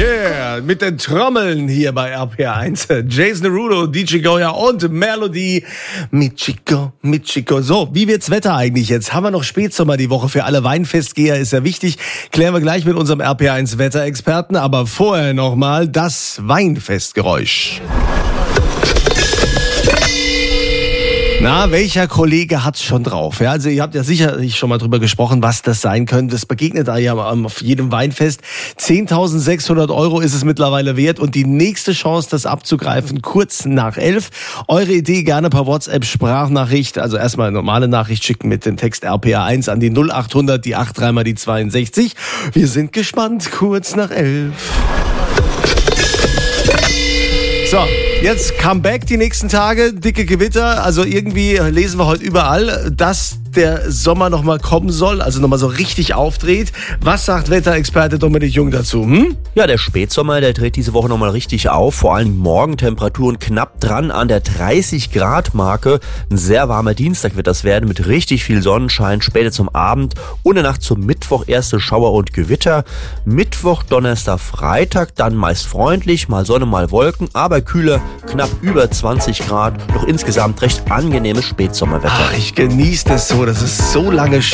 Yeah, mit den Trommeln hier bei RPR1. Jason Derulo, DJ Goya und Melody mit Chico. So, wie wird's Wetter eigentlich jetzt? Haben wir noch Spätsommer die Woche für alle Weinfestgeher? Ist ja wichtig. Klären wir gleich mit unserem RPR1 Wetterexperten. Aber vorher nochmal das Weinfestgeräusch. Na, welcher Kollege hat's schon drauf? Ja, also ihr habt ja sicherlich schon mal drüber gesprochen, was das sein könnte. Das begegnet da ja auf jedem Weinfest. 10.600 € ist es mittlerweile wert und die nächste Chance, das abzugreifen, kurz nach 11. Eure Idee gerne per WhatsApp-Sprachnachricht, also erstmal eine normale Nachricht schicken mit dem Text RPR1 an die 0800, die 83 mal die 62. Wir sind gespannt, kurz nach 11. So, jetzt Comeback die nächsten Tage, dicke Gewitter, also irgendwie lesen wir heute überall, dass der Sommer nochmal kommen soll, also nochmal so richtig aufdreht. Was sagt Wetterexperte Dominik Jung dazu? Ja, der Spätsommer, der dreht diese Woche nochmal richtig auf, vor allem Morgentemperaturen knapp dran an der 30-Grad-Marke. Ein sehr warmer Dienstag wird das werden mit richtig viel Sonnenschein, später zum Abend und in der Nacht zum Mittwoch erste Schauer und Gewitter. Mittwoch, Donnerstag, Freitag dann meist freundlich, mal Sonne, mal Wolken, aber kühler, knapp über 20 Grad, doch insgesamt recht angenehmes Spätsommerwetter. Ach, ich genieße das so, das ist so lange schön.